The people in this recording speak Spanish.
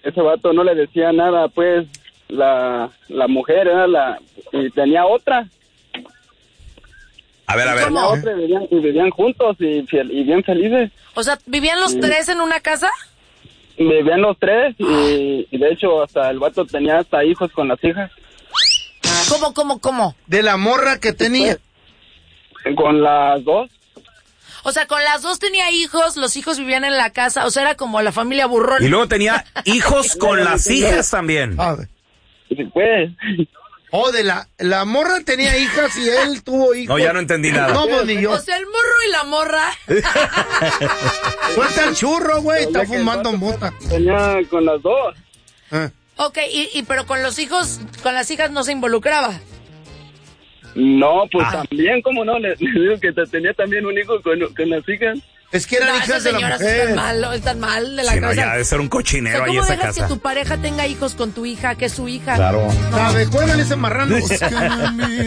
ese vato no le decía nada, pues, la mujer era y tenía otra. A ver. Tenía otra y vivían juntos y bien felices. O sea, ¿vivían los tres en una casa? Vivían los tres y de hecho hasta el vato tenía hasta hijos con las hijas. ¿Cómo? De la morra que tenía. Con las dos. O sea, con las dos tenía hijos, los hijos vivían en la casa, o sea, era como la familia burrón. Y luego tenía hijos con las hijas también. Pues. De la morra tenía hijas y él tuvo hijos. No, ya no entendí nada. No, pues ni yo. O sea, el morro y la morra. Suelta el churro, güey, está fumando mota. Tenía con las dos. Ok, pero con los hijos, con las hijas no se involucraba. No, pues también, ¿cómo no? Le digo que tenía también un hijo con las hijas. Es que eran hijas de la mujer. Están mal de la Sí, casa. no, ya debe ser un cochinero ahí ¿cómo esa dejas casa? que tu pareja tenga hijos con tu hija, que es su hija? Claro. ¿Sabe? Juegan ese marrano.